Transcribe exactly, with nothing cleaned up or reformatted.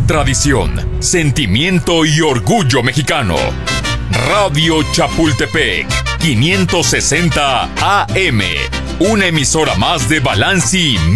tradición, sentimiento y orgullo mexicano. Radio Chapultepec, quinientos sesenta A M, una emisora más de Balanci